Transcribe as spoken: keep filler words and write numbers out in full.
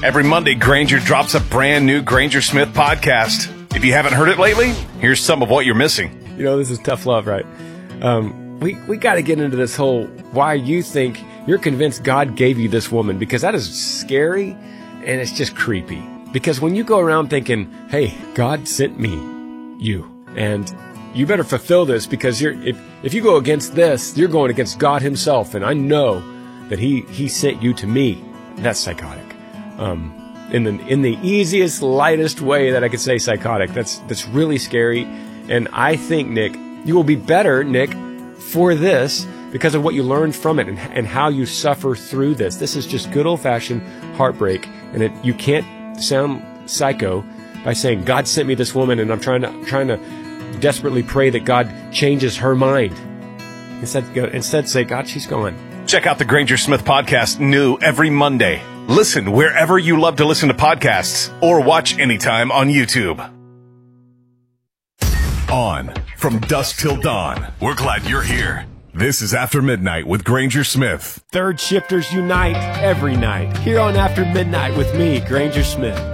Every Monday, Granger drops a brand new Granger Smith podcast. If you haven't heard it lately, here's some of what you're missing. You know, this is tough love, right? Um, we we got to get into this whole why you think you're convinced God gave you this woman, because that is scary and it's just creepy. Because when you go around thinking, hey, God sent me you, and you better fulfill this, because you're if if you go against this, you're going against God himself, and I know that he he sent you to me. That's psychotic. Um, in the in the easiest, lightest way that I could say psychotic. That's that's really scary. And I think, Nick, you will be better, Nick, for this because of what you learned from it and, and how you suffer through this. This is just good old-fashioned heartbreak, and it, you can't sound psycho by saying God sent me this woman, and I'm trying to trying to desperately pray that God changes her mind. Instead, go, instead say, God, she's gone. Check out the Granger Smith podcast, new every Monday. Listen wherever you love to listen to podcasts, or watch anytime on YouTube. On from dusk till dawn. We're glad you're here. This is After Midnight with Granger Smith. Third shifters unite every night here on After Midnight with me, Granger Smith.